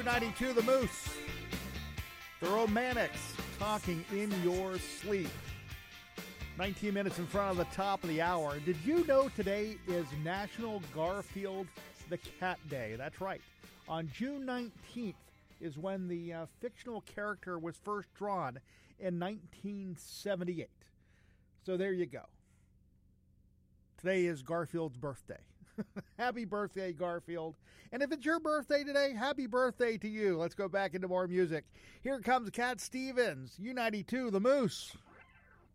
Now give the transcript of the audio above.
U92 The Moose. The Romantics, Talking in Your Sleep. 19 minutes in front of the top of the hour. Did you know today is National Garfield the Cat Day? That's right. On June 19th is when the fictional character was first drawn in 1978. So there you go. Today is Garfield's birthday. Happy birthday, Garfield. And if it's your birthday today, happy birthday to you. Let's go back into more music. Here comes Cat Stevens, U92 The Moose.